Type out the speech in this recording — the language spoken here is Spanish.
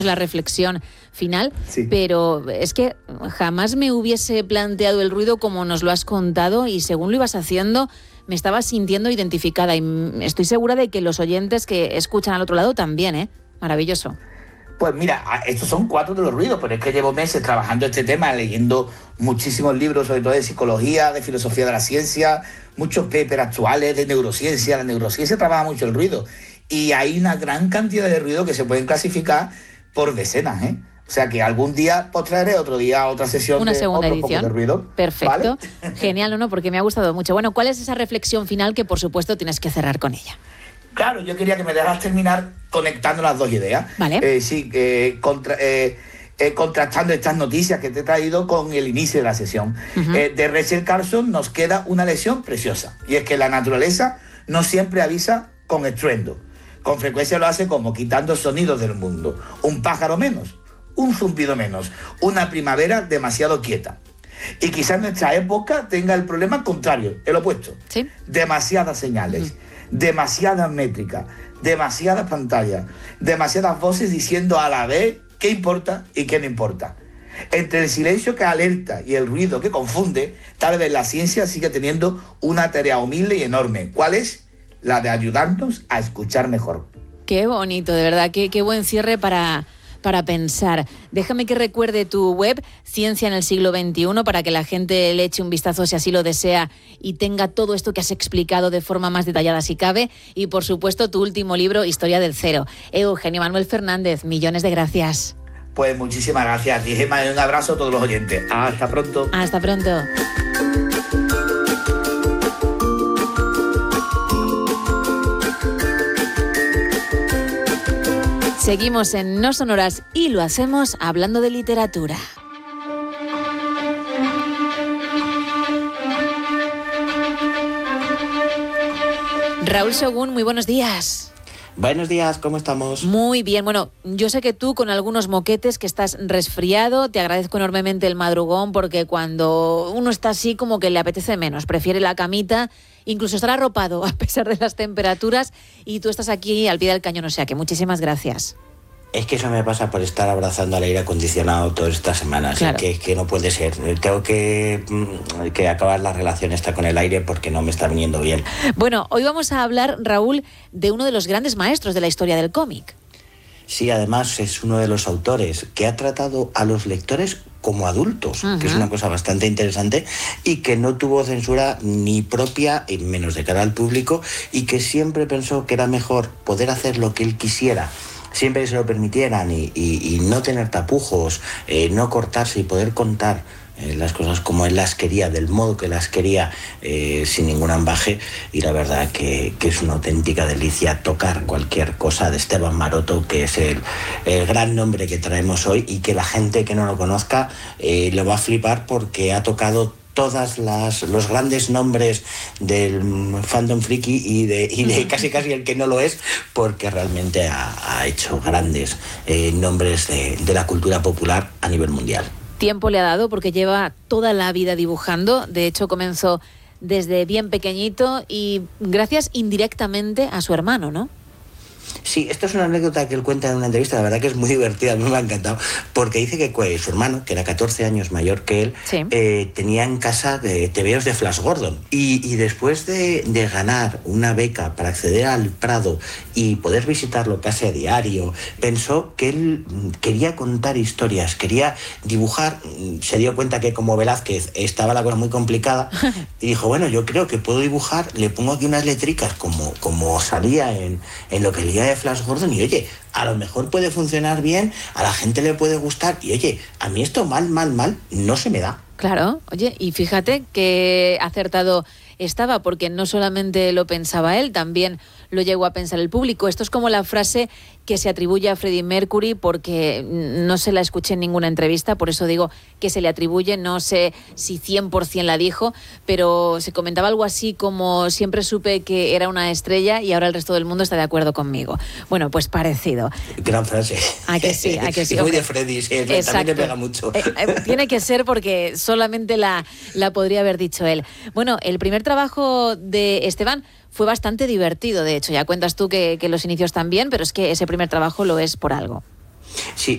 la reflexión final, Sí. pero es que jamás me hubiese planteado el ruido como nos lo has contado y según lo ibas haciendo me estaba sintiendo identificada y estoy segura de que los oyentes que escuchan al otro lado también, ¿eh? Maravilloso. Pues mira, estos son 4 de los ruidos, pero es que llevo meses trabajando este tema, leyendo muchísimos libros, sobre todo de psicología, de filosofía de la ciencia, muchos papers actuales de neurociencia. La neurociencia trabaja mucho el ruido y hay una gran cantidad de ruidos que se pueden clasificar por decenas, ¿eh? O sea que algún día pues traeré otro día otra sesión Una de segunda otro edición. poco de ruido. Perfecto. ¿Vale? Genial, ¿no? Porque me ha gustado mucho. Bueno, ¿cuál es esa reflexión final que por supuesto tienes que cerrar con ella? Claro, yo quería que me dejaras terminar conectando las 2 ideas. Vale. Contrastando estas noticias que te he traído con el inicio de la sesión. Uh-huh. De Rachel Carson nos queda una lección preciosa, y es que la naturaleza no siempre avisa con estruendo. Con frecuencia lo hace como quitando sonidos del mundo. Un pájaro menos, un zumbido menos, una primavera demasiado quieta. Y quizás nuestra época tenga el problema contrario, el opuesto. ¿Sí? Demasiadas señales, demasiadas métricas, demasiadas pantallas, demasiadas voces diciendo a la vez qué importa y qué no importa. Entre el silencio que alerta y el ruido que confunde, tal vez la ciencia sigue teniendo una tarea humilde y enorme. ¿Cuál es? La de ayudarnos a escuchar mejor. Qué bonito, de verdad, qué buen cierre para pensar. Déjame que recuerde tu web, Ciencia en el siglo XXI, para que la gente le eche un vistazo si así lo desea y tenga todo esto que has explicado de forma más detallada si cabe. Y, por supuesto, tu último libro, Historia del Cero. Eugenio Manuel Fernández, millones de gracias. Pues muchísimas gracias. Y Gemma, un abrazo a todos los oyentes. Hasta pronto. Hasta pronto. Seguimos en No Sonoras y lo hacemos hablando de literatura. Raúl Según, muy buenos días. Buenos días, ¿cómo estamos? Muy bien, bueno, yo sé que tú con algunos moquetes que estás resfriado, te agradezco enormemente el madrugón porque cuando uno está así como que le apetece menos, prefiere la camita, incluso estar arropado a pesar de las temperaturas y tú estás aquí al pie del cañón, o sea que muchísimas gracias. Es que eso me pasa por estar abrazando al aire acondicionado todas estas semanas, claro. que no puede ser. Tengo que acabar la relación esta con el aire porque no me está viniendo bien. Bueno, hoy vamos a hablar, Raúl, de uno de los grandes maestros de la historia del cómic. Sí, además es uno de los autores que ha tratado a los lectores como adultos, uh-huh. que es una cosa bastante interesante y que no tuvo censura ni propia, y menos de cara al público, y que siempre pensó que era mejor poder hacer lo que él quisiera, siempre que se lo permitieran y no tener tapujos, no cortarse y poder contar las cosas como él las quería, del modo que las quería, sin ningún ambaje. Y la verdad que es una auténtica delicia tocar cualquier cosa de Esteban Maroto, que es el gran nombre que traemos hoy y que la gente que no lo conozca lo va a flipar porque ha tocado todas los grandes nombres del fandom friki y de casi el que no lo es, porque realmente ha hecho grandes nombres de la cultura popular a nivel mundial. Tiempo le ha dado porque lleva toda la vida dibujando, de hecho comenzó desde bien pequeñito y gracias indirectamente a su hermano, ¿no? Sí, esto es una anécdota que él cuenta en una entrevista, la verdad que es muy divertida, a mí me ha encantado, porque dice que su hermano, que era 14 años mayor que él, sí, tenía en casa tebeos de Flash Gordon, y después de ganar una beca para acceder al Prado y poder visitarlo casi a diario, pensó que él quería contar historias, quería dibujar, se dio cuenta que como Velázquez estaba la cosa muy complicada, y dijo, bueno, yo creo que puedo dibujar, le pongo aquí unas letricas como salía en lo que leía de Flash Gordon, y oye, a lo mejor puede funcionar bien, a la gente le puede gustar, y oye, a mí esto mal no se me da. Claro, oye, y fíjate que acertado estaba, porque no solamente lo pensaba él, también lo llegó a pensar el público. Esto es como la frase que se atribuye a Freddie Mercury, porque no se la escuché en ninguna entrevista, por eso digo que se le atribuye, no sé si 100% la dijo, pero se comentaba algo así como siempre supe que era una estrella y ahora el resto del mundo está de acuerdo conmigo. Bueno, pues parecido. Gran frase. ¿A que sí? ¿A que sí? Muy de Freddie, sí, también le pega mucho. Tiene que ser porque solamente la podría haber dicho él. Bueno, el primer trabajo de Esteban fue bastante divertido, de hecho. Ya cuentas tú que los inicios también, pero es que ese primer trabajo lo es por algo. Sí,